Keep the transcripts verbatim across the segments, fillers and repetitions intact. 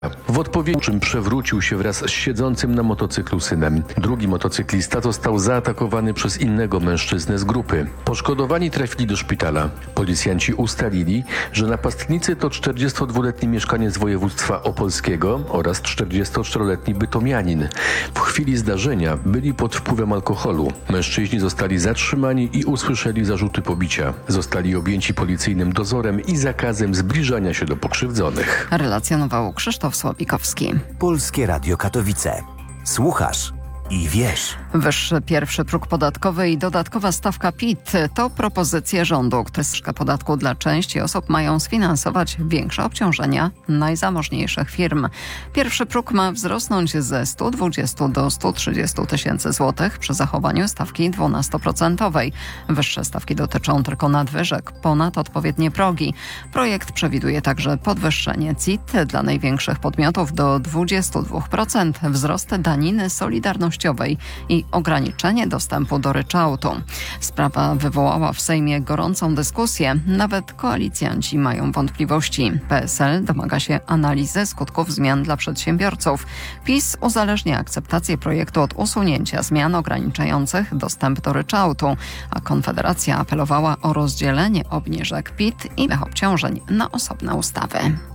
W odpowiedzi czym przewrócił się wraz z siedzącym na motocyklu synem. Drugi motocyklista został zaatakowany przez innego mężczyznę z grupy. Poszkodowani trafili do szpitala. Policjanci ustalili, że napastnicy to czterdziestodwuletni mieszkaniec województwa opolskiego oraz czterdziestoczteroletni bytomianin. W chwili zdarzenia byli pod wpływem alkoholu. Mężczyźni zostali zatrzymani i usłyszeli zarzuty pobicia. Zostali objęci policyjnym dozorem i zakazem zbliżania się do pokrzywdzonych. Relacjonował Krzysztof Słowikowski. Polskie Radio Katowice. Słuchasz i wiesz. Wyższy pierwszy próg podatkowy i dodatkowa stawka P I T to propozycje rządu, które zniżkę podatku dla części osób mają sfinansować większe obciążenia najzamożniejszych firm. Pierwszy próg ma wzrosnąć ze stu dwudziestu do stu trzydziestu tysięcy złotych przy zachowaniu stawki dwunastoprocentowej. Wyższe stawki dotyczą tylko nadwyżek ponad odpowiednie progi. Projekt przewiduje także podwyższenie C I T dla największych podmiotów do dwudziestu dwóch procent, wzrost daniny solidarnościowej i ograniczenie dostępu do ryczałtu. Sprawa wywołała w Sejmie gorącą dyskusję. Nawet koalicjanci mają wątpliwości. P S L domaga się analizy skutków zmian dla przedsiębiorców. PiS uzależnia akceptację projektu od usunięcia zmian ograniczających dostęp do ryczałtu, a Konfederacja apelowała o rozdzielenie obniżek P I T i innych obciążeń na osobne ustawy.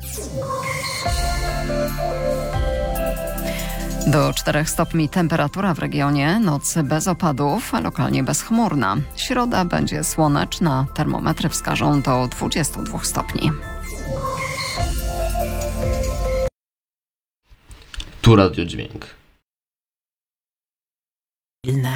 Do czterech stopni temperatura w regionie, noc bez opadów, a lokalnie bezchmurna. Środa będzie słoneczna, termometry wskażą do dwudziestu dwóch stopni. Tu radiodźwięk. Pilne.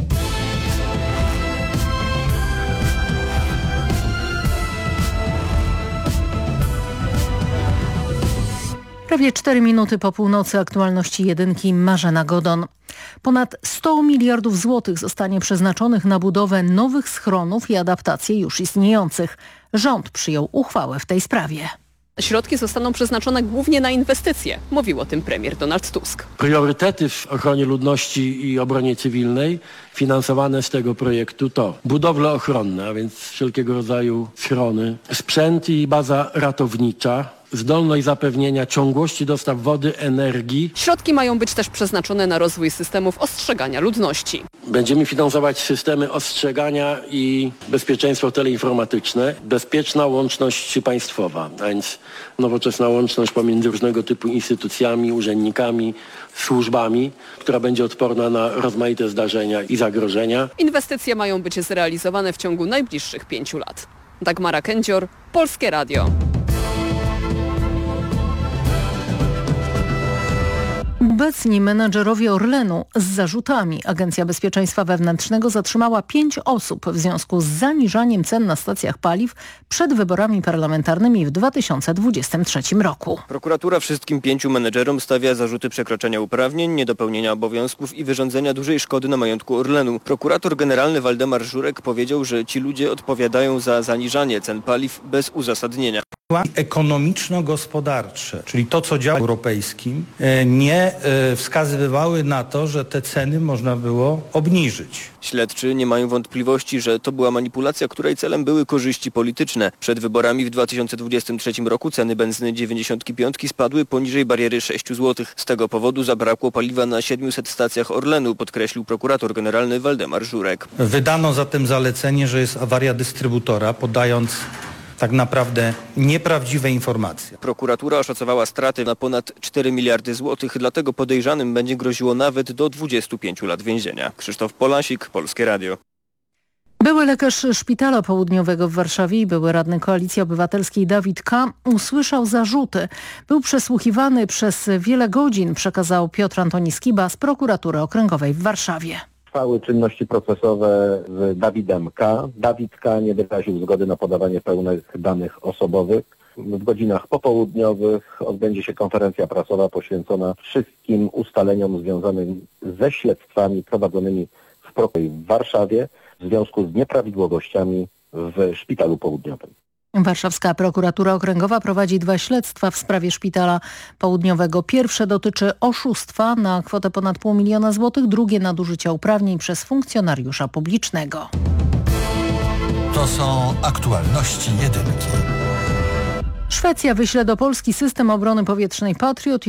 Prawie cztery minuty po północy, aktualności jedynki, Marzena Godon. Ponad sto miliardów złotych zostanie przeznaczonych na budowę nowych schronów i adaptację już istniejących. Rząd przyjął uchwałę w tej sprawie. Środki zostaną przeznaczone głównie na inwestycje. Mówił o tym premier Donald Tusk. Priorytety w ochronie ludności i obronie cywilnej finansowane z tego projektu to budowle ochronne, a więc wszelkiego rodzaju schrony, sprzęt i baza ratownicza, zdolność zapewnienia ciągłości dostaw wody, energii. Środki mają być też przeznaczone na rozwój systemów ostrzegania ludności. Będziemy finansować systemy ostrzegania i bezpieczeństwo teleinformatyczne, bezpieczna łączność państwowa, a więc nowoczesna łączność pomiędzy różnego typu instytucjami, urzędnikami, służbami, która będzie odporna na rozmaite zdarzenia i zagrożenia. Inwestycje mają być zrealizowane w ciągu najbliższych pięciu lat. Dagmara Kędzior, Polskie Radio. Obecni menadżerowie Orlenu z zarzutami. Agencja Bezpieczeństwa Wewnętrznego zatrzymała pięć osób w związku z zaniżaniem cen na stacjach paliw przed wyborami parlamentarnymi w dwa tysiące dwudziestym trzecim roku. Prokuratura wszystkim pięciu menedżerom stawia zarzuty przekroczenia uprawnień, niedopełnienia obowiązków i wyrządzenia dużej szkody na majątku Orlenu. Prokurator generalny Waldemar Żurek powiedział, że ci ludzie odpowiadają za zaniżanie cen paliw bez uzasadnienia. Ekonomiczno-gospodarcze, czyli to, co działa w europejskim, nie wskazywały na to, że te ceny można było obniżyć. Śledczy nie mają wątpliwości, że to była manipulacja, której celem były korzyści polityczne. Przed wyborami w dwa tysiące dwudziestym trzecim roku ceny benzyny dziewięćdziesiątki piątki spadły poniżej bariery sześć złotych. Z tego powodu zabrakło paliwa na siedmiuset stacjach Orlenu, podkreślił prokurator generalny Waldemar Żurek. Wydano zatem zalecenie, że jest awaria dystrybutora, podając tak naprawdę nieprawdziwe informacje. Prokuratura oszacowała straty na ponad cztery miliardy złotych, dlatego podejrzanym będzie groziło nawet do dwudziestu pięciu lat więzienia. Krzysztof Polasik, Polskie Radio. Były lekarz Szpitala Południowego w Warszawie i były radny Koalicji Obywatelskiej Dawid K. usłyszał zarzuty. Był przesłuchiwany przez wiele godzin, przekazał Piotr Antoni Skiba z Prokuratury Okręgowej w Warszawie. Trwały czynności procesowe z Dawidem K. Dawid K. nie wyraził zgody na podawanie pełnych danych osobowych. W godzinach popołudniowych odbędzie się konferencja prasowa poświęcona wszystkim ustaleniom związanym ze śledztwami prowadzonymi w prokuratury w Warszawie w związku z nieprawidłowościami w Szpitalu Południowym. Warszawska Prokuratura Okręgowa prowadzi dwa śledztwa w sprawie Szpitala Południowego. Pierwsze dotyczy oszustwa na kwotę ponad pół miliona złotych, drugie nadużycia uprawnień przez funkcjonariusza publicznego. To są aktualności jedynki. Szwecja wyśle do Polski system obrony powietrznej Patriot.